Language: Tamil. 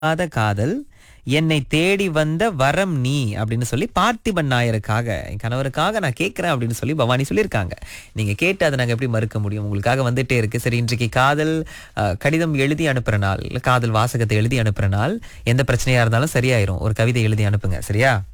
காதல் என்னை தேடி வந்த வரம் நீ அப்படின்னு சொல்லி பார்த்திபன் நாயருக்காக என் கணவருக்காக நான் கேட்கிறேன் அப்படின்னு சொல்லி பவானி சொல்லியிருக்காங்க. நீங்க கேட்டு அதை நாங்க எப்படி மறுக்க முடியும்? உங்களுக்காக வந்துட்டே இருக்கு. சரி, இன்றைக்கு காதல் கடிதம் எழுதி அனுப்புற நாள், இல்ல காதல் வாசகத்தை எழுதி அனுப்புற நாள். எந்த பிரச்சனையா இருந்தாலும் சரியாயிரும். ஒரு கவிதை எழுதி அனுப்புங்க, சரியா?